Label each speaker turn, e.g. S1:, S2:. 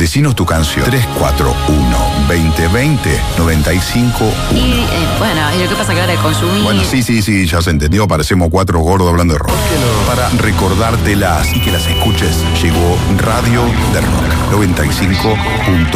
S1: Decinos tu canción. 341-2020-951.
S2: Y bueno, ¿y lo que pasa que ahora consumí?
S1: Bueno, sí, ya se entendió. Parecemos 4 gordos hablando de rock. Para recordártelas y que las escuches, llegó Radio del Rock 95.1.